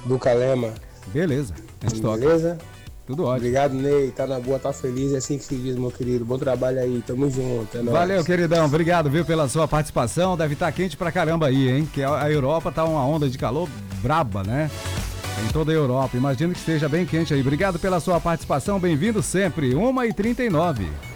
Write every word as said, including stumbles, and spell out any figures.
do Calema. Beleza, a gente toca. Beleza? Tudo ótimo. Obrigado, Ney. Tá na boa, tá feliz. É assim que se diz, meu querido. Bom trabalho aí. Tamo junto. É nóis. Valeu, queridão. Obrigado, viu, pela sua participação. Deve estar quente pra caramba aí, hein? Que a Europa tá uma onda de calor braba, né? Em toda a Europa. Imagino que esteja bem quente aí. Obrigado pela sua participação. Bem-vindo sempre. uma e trinta e nove.